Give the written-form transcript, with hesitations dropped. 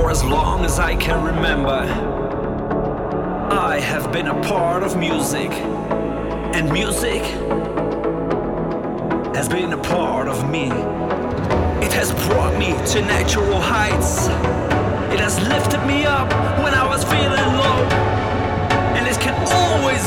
For as long as I can remember, I have been a part of music, and music has been a part of me. It has brought me to natural heights.